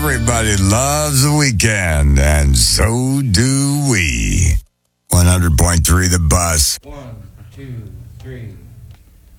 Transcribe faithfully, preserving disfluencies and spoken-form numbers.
Everybody loves the weekend, and so do we. one hundred point three The Bus. One, two, three.